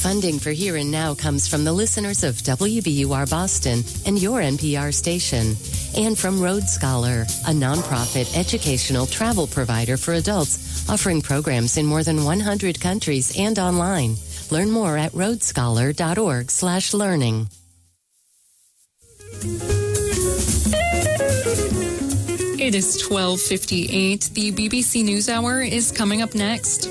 Funding for Here and Now comes from the listeners of WBUR Boston and your NPR station, and from Road Scholar, a nonprofit educational travel provider for adults offering programs in more than 100 countries and online. Learn more at roadscholar.org/learning. It is 12:58. The BBC NewsHour is coming up next.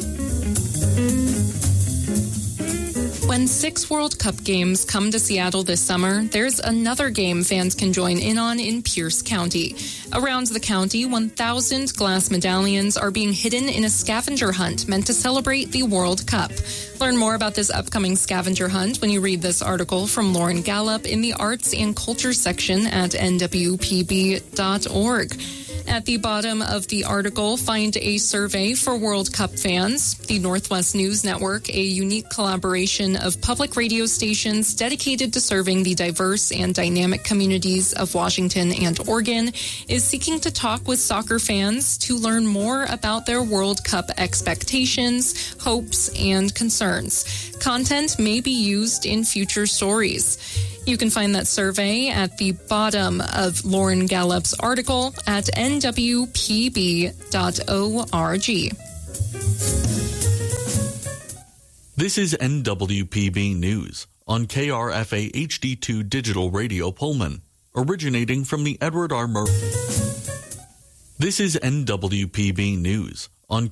When 6 World Cup games come to Seattle this summer, there's another game fans can join in on in Pierce County. Around the county, 1,000 glass medallions are being hidden in a scavenger hunt meant to celebrate the World Cup. Learn more about this upcoming scavenger hunt when you read this article from Lauren Gallup in the Arts and Culture section at nwpb.org. At the bottom of the article, find a survey for World Cup fans. The Northwest News Network, a unique collaboration of public radio stations dedicated to serving the diverse and dynamic communities of Washington and Oregon, is seeking to talk with soccer fans to learn more about their World Cup expectations, hopes, and concerns. Content may be used in future stories. You can find that survey at the bottom of Lauren Gallup's article at nwpb.org. This is NWPB News on KRFA HD2 Digital Radio Pullman, originating from the Edward R. Murray. This is NWPB News